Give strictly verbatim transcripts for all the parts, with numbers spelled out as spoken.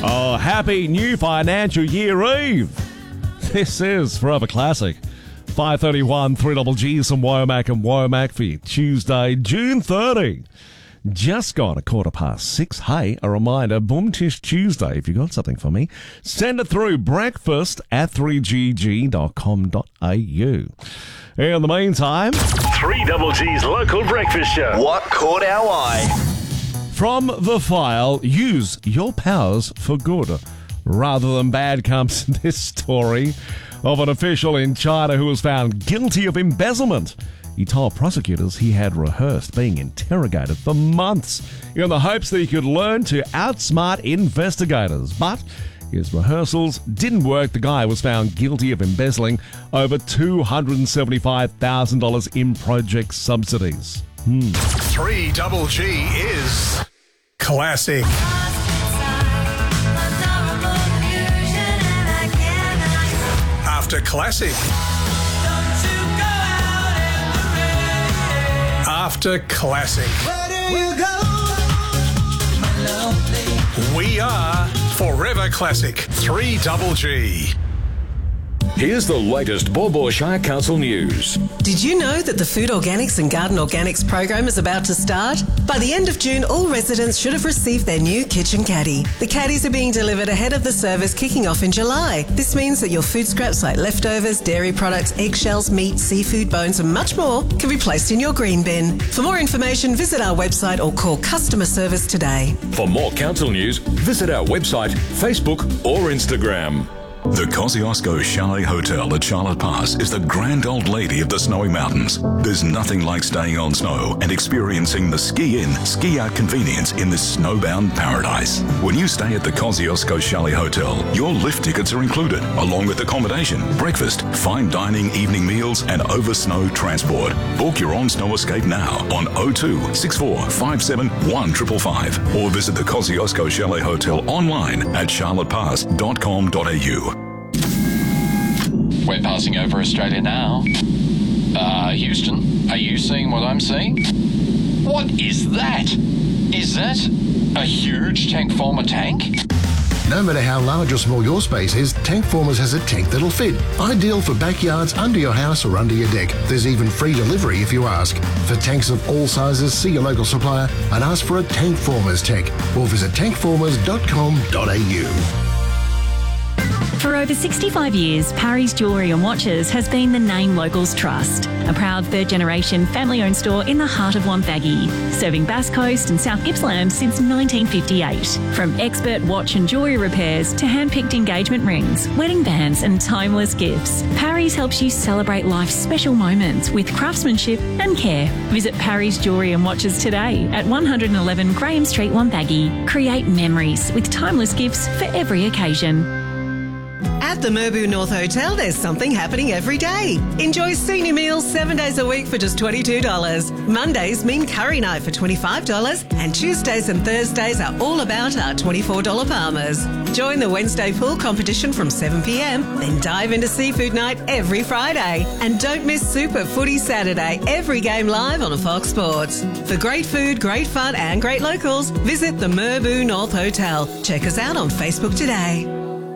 Oh, happy new financial year eve. This is Forever Classic. five thirty-one, three double G's from Womack and Womack for your Tuesday, June thirtieth. Just gone a quarter past six. Hey, a reminder, Boom Tish Tuesday, if you got something for me, send it through breakfast at three g g dot com dot a u. In the meantime, three double G's local breakfast show. What caught our eye? from the file, use your powers for good rather than bad comes this story of an official in China who was found guilty of embezzlement. He told prosecutors he had rehearsed being interrogated for months in the hopes that he could learn to outsmart investigators. But his rehearsals didn't work. The guy was found guilty of embezzling over two hundred seventy-five thousand dollars in project subsidies. Hmm. three double G is classic. After classic. After classic. We are Forever Classic. three double G. Here's the latest Baw Baw Shire Council news. Did you know that the Food Organics and Garden Organics program is about to start? By the end of June, all residents should have received their new kitchen caddy. The caddies are being delivered ahead of the service kicking off in July. This means that your food scraps like leftovers, dairy products, eggshells, meat, seafood, bones and much more can be placed in your green bin. For more information, visit our website or call customer service today. For more council news, visit our website, Facebook or Instagram. The Kosciuszko Chalet Hotel at Charlotte Pass is the grand old lady of the snowy mountains. There's nothing like staying on snow and experiencing the ski-in, ski-out convenience in this snowbound paradise. When you stay at the Kosciuszko Chalet Hotel, your lift tickets are included, along with accommodation, breakfast, fine dining, evening meals, and over-snow transport. Book your own snow escape now on oh two, six four five seven, one five five five or visit the Kosciuszko Chalet Hotel online at charlotte pass dot com dot a u. We're passing over Australia now. Uh, Houston, are you seeing what I'm seeing? What is that? Is that a huge tank former tank? No matter how large or small your space is, Tank Formers has a tank that'll fit. Ideal for backyards, under your house or under your deck. There's even free delivery if you ask. For tanks of all sizes, see your local supplier and ask for a Tank Formers tank or visit tank formers dot com dot a u. For over sixty-five years, Parry's Jewellery and Watches has been the name locals trust. A proud third-generation family-owned store in the heart of Wonthaggi, serving Bass Coast and South Gippsland since nineteen fifty-eight. From expert watch and jewellery repairs to hand-picked engagement rings, wedding bands and timeless gifts, Parry's helps you celebrate life's special moments with craftsmanship and care. Visit Parry's Jewellery and Watches today at one eleven Graham Street, Wonthaggi. Create memories with timeless gifts for every occasion. At the Merbau North Hotel, there's something happening every day. Enjoy senior meals seven days a week for just twenty-two dollars. Mondays mean curry night for twenty-five dollars, and Tuesdays and Thursdays are all about our twenty-four dollars Palmers. Join the Wednesday pool competition from seven p m, then dive into seafood night every Friday. And don't miss Super Footy Saturday, every game live on Fox Sports. For great food, great fun and great locals, visit the Merbau North Hotel. Check us out on Facebook today.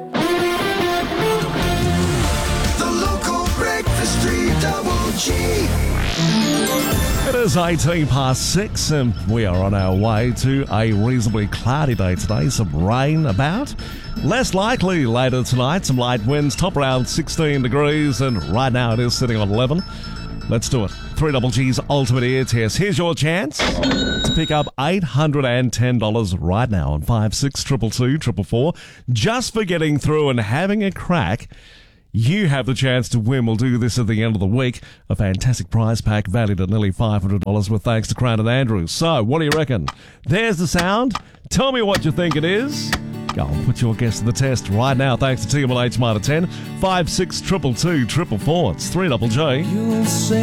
three double G. It is eighteen past six and we are on our way to a reasonably cloudy day today. Some rain about. Less likely later tonight. Some light winds. Top around sixteen degrees and right now it is sitting on eleven. Let's do it. three double G's Ultimate Ear Test. Here's your chance to pick up eight hundred ten dollars right now on five six two two two four four. Just for getting through and having a crack, you have the chance to win. We'll do this at the end of the week. A fantastic prize pack valued at nearly five hundred dollars with thanks to Crown and Andrews. So, what do you reckon? There's the sound. Tell me what you think it is. Go and put your guess to the test right now thanks to T M L H Mitre ten. five six two two two four four. It's three double J.